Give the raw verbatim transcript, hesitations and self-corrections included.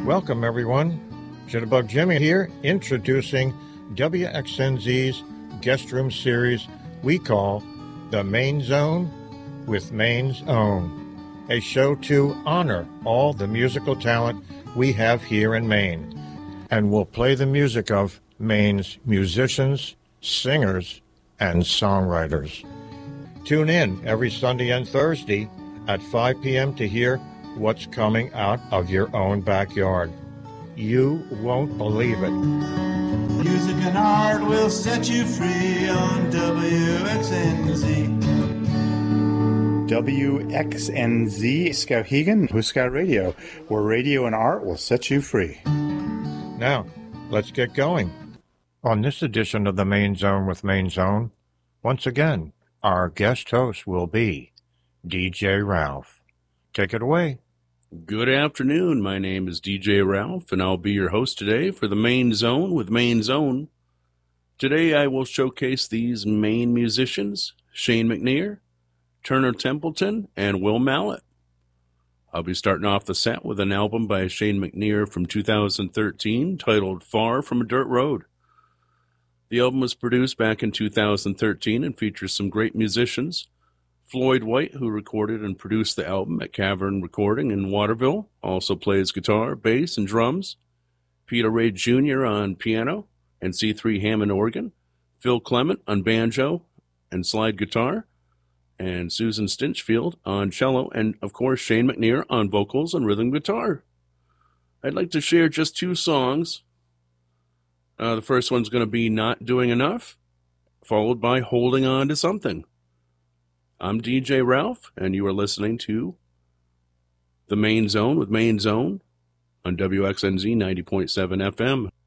Welcome, everyone. Jitterbug Jimmy here, introducing W X N Z's guest room series we call The Main Zone with Maine's Own, a show to honor all the musical talent we have here in Maine. And we'll play the music of Maine's musicians, singers, and songwriters. Tune in every Sunday and Thursday at five p.m. to hear what's coming out of your own backyard. You won't believe it. Music and art will set you free on W X N Z. W XN Z, Skowhegan, Huska Radio, where radio and art will set you free. Now, let's get going. On this edition of the Main Zone with Main Zone, once again, our guest host will be D J Ralph. Take it away. Good afternoon. My name is D J Ralph, and I'll be your host today for the Main Zone with Main Zone. Today I will showcase these Maine musicians, Shane McNear, Turner Templeton, and Will Mallett. I'll be starting off the set with an album by Shane McNear from two thousand thirteen titled Far From a Dirt Road. The album was produced back in two thousand thirteen and features some great musicians. Floyd White, who recorded and produced the album at Cavern Recording in Waterville, also plays guitar, bass, and drums. Peter Ray Junior on piano and C three Hammond organ. Phil Clement on banjo and slide guitar. And Susan Stinchfield on cello. And, of course, Shane McNear on vocals and rhythm guitar. I'd like to share just two songs. Uh, the first one's going to be Not Doing Enough, followed by Holding On to Something. I'm D J Ralph, and you are listening to The Main Zone with Main Zone on W X N Z ninety point seven F M.